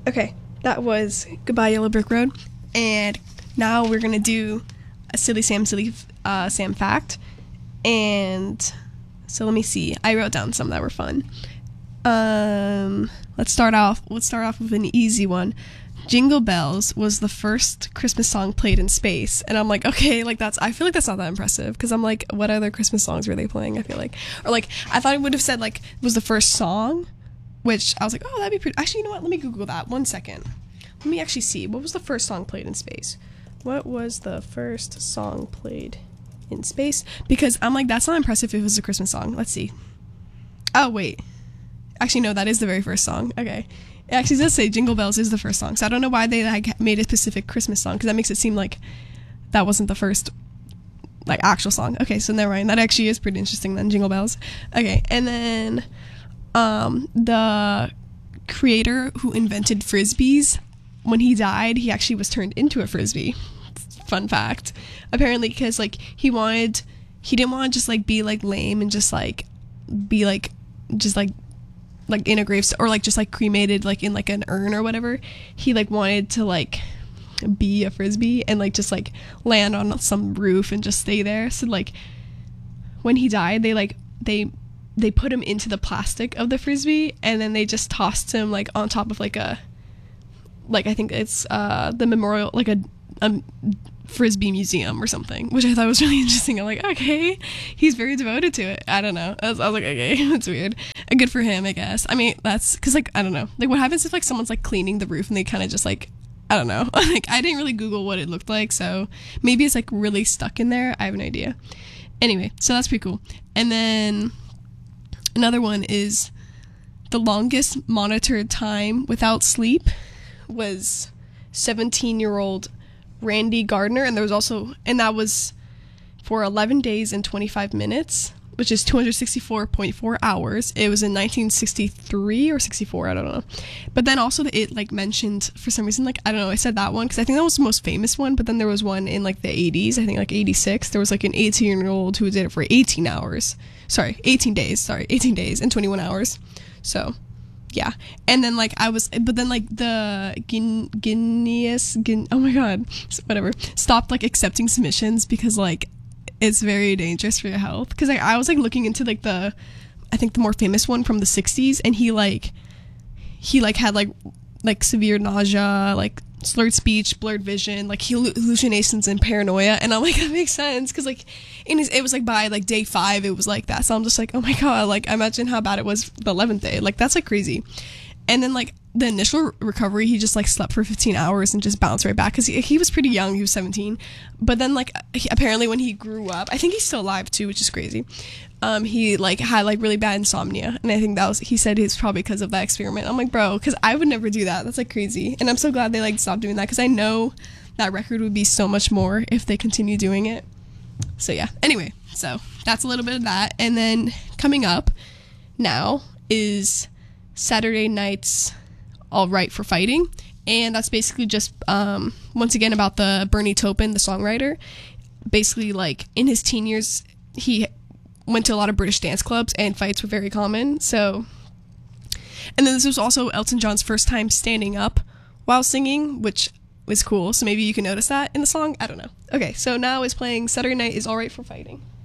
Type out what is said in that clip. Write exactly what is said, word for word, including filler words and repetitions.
Okay, that was Goodbye Yellow Brick Road, and now we're gonna do a Silly Sam Silly uh, Sam fact. And so let me see. I wrote down some that were fun. Um, let's start off. Let's start off with an easy one. Jingle Bells was the first Christmas song played in space, and I'm like, okay, like that's. I feel like that's not that impressive because I'm like, what other Christmas songs were they playing? I feel like, or like, I thought it would have said like it was the first song, which I was like, oh, that'd be pretty. Actually, you know what? Let me Google that. One second. Let me actually see. What was the first song played in space? What was the first song played in space? Because I'm like, that's not impressive if it was a Christmas song. Let's see. Oh wait. Actually, no, that is the very first song. Okay. It actually does say Jingle Bells is the first song. So I don't know why they like made a specific Christmas song, because that makes it seem like that wasn't the first like actual song. Okay, so never mind. That actually is pretty interesting then, Jingle Bells. Okay, and then um, the creator who invented Frisbees, when he died, he actually was turned into a Frisbee. Fun fact. Apparently, because like he wanted, he didn't want to just like be like lame and just like be like, just like, like in a grave or like just like cremated like in like an urn or whatever. He like wanted to like be a Frisbee and like just like land on some roof and just stay there. So like when he died, they like they they put him into the plastic of the Frisbee, and then they just tossed him like on top of like a like I think it's uh the memorial, like a, a Frisbee museum or something, which I thought was really interesting. I'm like, okay, he's very devoted to it. I don't know. I was, I was like, okay, that's weird. And good for him, I guess. I mean, that's because like I don't know, like what happens if like someone's like cleaning the roof and they kind of just like, I don't know, like I didn't really Google what it looked like, so maybe it's like really stuck in there. I have no idea. Anyway, so that's pretty cool. And then another one is the longest monitored time without sleep was seventeen year old Randy Gardner, and there was also, and that was for eleven days and twenty-five minutes, which is two hundred sixty-four point four hours. It was in nineteen sixty-three or sixty-four, I don't know. But then also it like mentioned for some reason, like I don't know, I said that one because I think that was the most famous one. But then there was one in like the eighties, I think like eighty-six. There was like an eighteen year old who did it for eighteen hours. Sorry, eighteen days. Sorry, eighteen days and twenty-one hours. So yeah. And then like I was, but then like the Guin- Guinness, Guin- oh my god, whatever, stopped like accepting submissions because like it's very dangerous for your health. Because like, I was like looking into like the, I think the more famous one from the sixties, and he like, he like had like, like severe nausea, like slurred speech, blurred vision, like hallucinations and paranoia. And I'm like, that makes sense, because like in his, it was like by like day five it was like that. So I'm just like, oh my god, like imagine how bad it was the eleventh day. Like that's like crazy. And then like the initial recovery, he just like slept for fifteen hours and just bounced right back, because he, he was pretty young, he was seventeen. But then like he, apparently when he grew up, I think he's still alive too, which is crazy. Um, he like had like really bad insomnia, and I think that was, he said it's probably because of that experiment. I'm like, bro, because I would never do that. That's like crazy. And I'm so glad they like stopped doing that, because I know that record would be so much more if they continue doing it. So yeah, anyway, so that's a little bit of that. And then coming up now is Saturday Night's All Right for Fighting, and that's basically just um once again about the Bernie Taupin, the songwriter. Basically like in his teen years he went to a lot of British dance clubs and fights were very common. So, and then this was also Elton John's first time standing up while singing, which was cool. So maybe you can notice that in the song. I don't know. Okay, so now is playing Saturday Night is All Right for Fighting.